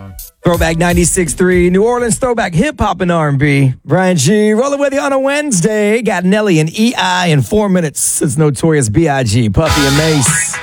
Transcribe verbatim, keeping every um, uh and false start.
Throwback ninety-six point three, New Orleans throwback hip-hop and R and B. Brian G. rolling with you on a Wednesday. Got Nelly and E I in four minutes. It's Notorious B I G, Puffy and Mace.